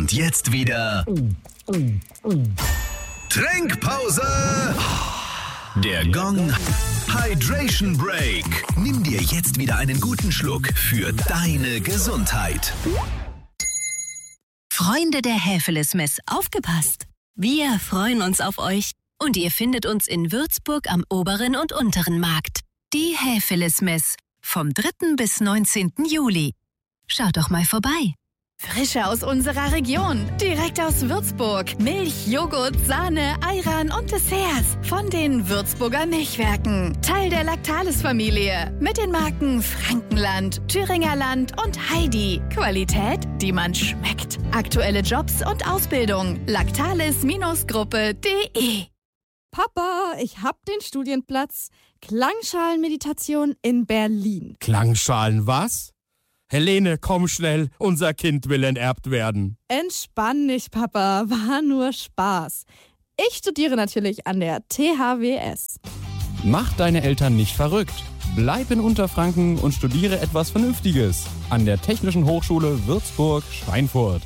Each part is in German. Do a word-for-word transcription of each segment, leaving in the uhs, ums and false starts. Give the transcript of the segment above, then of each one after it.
Und jetzt wieder Trinkpause. Der Gong Hydration Break. Nimm dir jetzt wieder einen guten Schluck für deine Gesundheit. Freunde der Häfelismess, aufgepasst! Wir freuen uns auf euch. Und ihr findet uns in Würzburg am Oberen und Unteren Markt. Die Häfelismess. Vom dritten bis neunzehnten Juli. Schaut doch mal vorbei. Frische aus unserer Region, direkt aus Würzburg. Milch, Joghurt, Sahne, Ayran und Desserts von den Würzburger Milchwerken. Teil der Lactalis-Familie mit den Marken Frankenland, Thüringerland und Heidi. Qualität, die man schmeckt. Aktuelle Jobs und Ausbildung. Lactalis Gruppe punkt de. Papa, ich hab den Studienplatz. Klangschalenmeditation in Berlin. Klangschalen was? Helene, komm schnell, unser Kind will enterbt werden. Entspann dich, Papa, war nur Spaß. Ich studiere natürlich an der T H W S. Mach deine Eltern nicht verrückt. Bleib in Unterfranken und studiere etwas Vernünftiges. An der Technischen Hochschule Würzburg-Schweinfurt.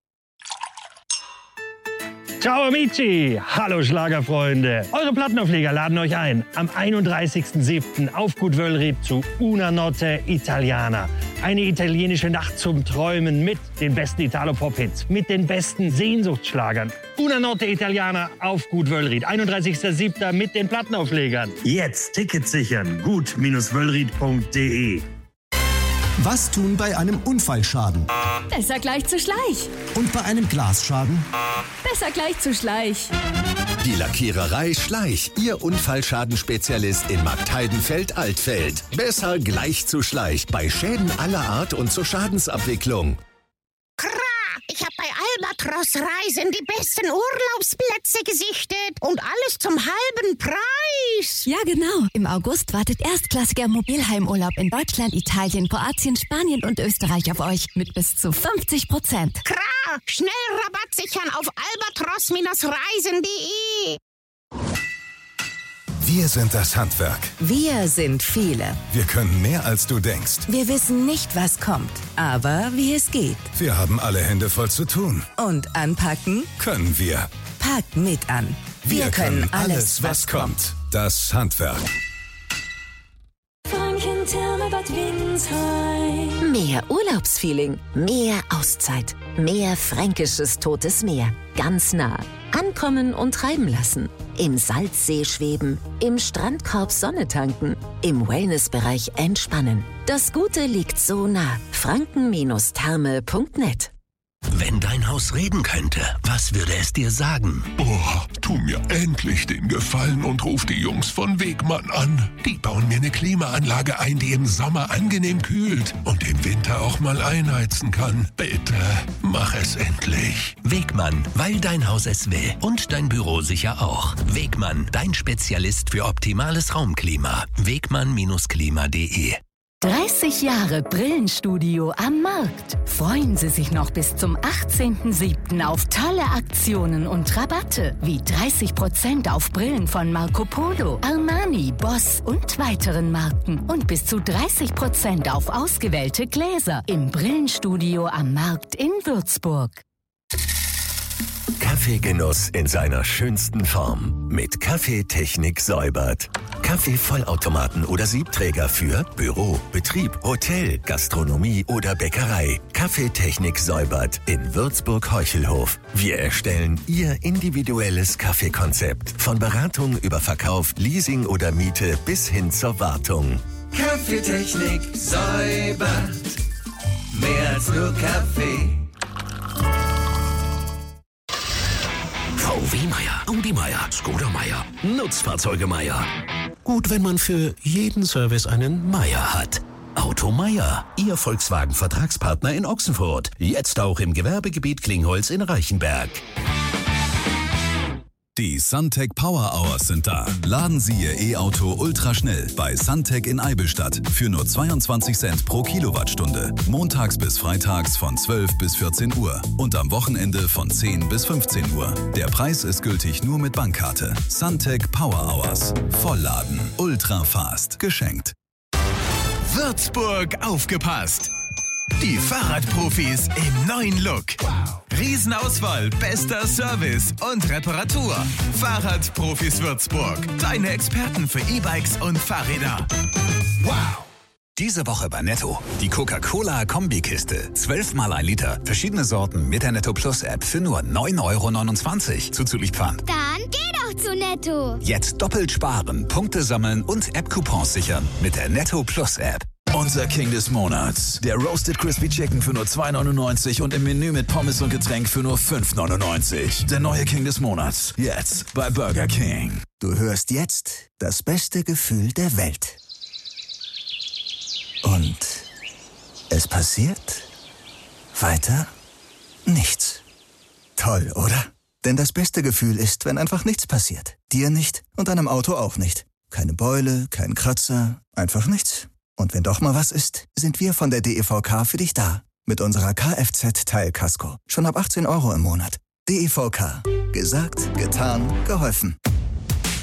Ciao amici, hallo Schlagerfreunde. Eure Plattenaufleger laden euch ein am einunddreißigsten siebten auf Gut Wöllried zu Una Notte Italiana. Eine italienische Nacht zum Träumen mit den besten Italo-Pop-Hits, mit den besten Sehnsuchtsschlagern. Una Notte Italiana auf Gut Wöllried, einunddreißigsten siebten mit den Plattenauflegern. Jetzt Tickets sichern, gut Wöllried punkt de. Was tun bei einem Unfallschaden? Besser gleich zu Schleich. Und bei einem Glasschaden? Besser gleich zu Schleich. Die Lackiererei Schleich, Ihr Unfallschadenspezialist in Marktheidenfeld-Altfeld. Besser gleich zu Schleich bei Schäden aller Art und zur Schadensabwicklung. Ich habe bei Albatros Reisen die besten Urlaubsplätze gesichtet und alles zum halben Preis. Ja, genau. Im August wartet erstklassiger Mobilheimurlaub in Deutschland, Italien, Kroatien, Spanien und Österreich auf euch mit bis zu fünfzig Prozent. Kra, schnell Rabatt sichern auf albatros Reisen punkt de. Wir sind das Handwerk. Wir sind viele. Wir können mehr, als du denkst. Wir wissen nicht, was kommt, aber wie es geht. Wir haben alle Hände voll zu tun. Und anpacken Können wir. Packt mit an. Wir, wir können alles, was kommt. Das Handwerk. Franken-Therme-Bad Windsheim. Mehr Urlaubsfeeling, mehr Auszeit, mehr fränkisches Totes Meer. Ganz nah. Ankommen und treiben lassen. Im Salzsee schweben, im Strandkorb Sonne tanken, im Wellnessbereich entspannen. Das Gute liegt so nah. franken Therme punkt net. Wenn dein Haus reden könnte, was würde es dir sagen? Oh, tu mir endlich den Gefallen und ruf die Jungs von Wegmann an. Die bauen mir eine Klimaanlage ein, die im Sommer angenehm kühlt und im Winter auch mal einheizen kann. Bitte, mach es endlich. Wegmann, weil dein Haus es will und dein Büro sicher auch. Wegmann, dein Spezialist für optimales Raumklima. Wegmann Klima punkt de. dreißig Jahre Brillenstudio am Markt. Freuen Sie sich noch bis zum achtzehnten siebten auf tolle Aktionen und Rabatte, wie dreißig Prozent auf Brillen von Marco Polo, Armani, Boss und weiteren Marken und bis zu dreißig Prozent auf ausgewählte Gläser im Brillenstudio am Markt in Würzburg. Kaffeegenuss in seiner schönsten Form mit Kaffeetechnik Säubert. Kaffeevollautomaten oder Siebträger für Büro, Betrieb, Hotel, Gastronomie oder Bäckerei. Kaffeetechnik Säubert in Würzburg-Heuchelhof. Wir erstellen Ihr individuelles Kaffeekonzept. Von Beratung über Verkauf, Leasing oder Miete bis hin zur Wartung. Kaffeetechnik Säubert. Mehr als nur Kaffee. V W Meier, Audi Meier, Skoda Meier, Nutzfahrzeuge Meier. Gut, wenn man für jeden Service einen Meier hat. Auto Meier, Ihr Volkswagen-Vertragspartner in Ochsenfurt. Jetzt auch im Gewerbegebiet Klingholz in Reichenberg. Die Suntec Power Hours sind da. Laden Sie Ihr E-Auto ultraschnell bei Suntec in Eibelstadt für nur zweiundzwanzig Cent pro Kilowattstunde. Montags bis freitags von zwölf bis vierzehn Uhr und am Wochenende von zehn bis fünfzehn Uhr. Der Preis ist gültig nur mit Bankkarte. Suntec Power Hours. Vollladen. Ultra fast. Geschenkt. Würzburg aufgepasst! Die Fahrradprofis im neuen Look. Riesenauswahl, bester Service und Reparatur. Fahrradprofis Würzburg. Deine Experten für E-Bikes und Fahrräder. Wow! Diese Woche bei Netto. Die Coca-Cola-Kombikiste. zwölf mal ein Liter. Verschiedene Sorten mit der Netto Plus App für nur neun Euro neunundzwanzig. Zuzüglich Pfand. Dann geh doch zu Netto. Jetzt doppelt sparen, Punkte sammeln und App-Coupons sichern mit der Netto Plus App. Unser King des Monats. Der Roasted Crispy Chicken für nur zwei neunundneunzig und im Menü mit Pommes und Getränk für nur fünf neunundneunzig. Der neue King des Monats. Jetzt bei Burger King. Du hörst jetzt das beste Gefühl der Welt. Und es passiert weiter nichts. Toll, oder? Denn das beste Gefühl ist, wenn einfach nichts passiert. Dir nicht und deinem Auto auch nicht. Keine Beule, kein Kratzer, einfach nichts. Und wenn doch mal was ist, sind wir von der D E V K für dich da. Mit unserer Kfz-Teilkasko. Schon ab achtzehn Euro im Monat. D E V K. Gesagt, getan, geholfen.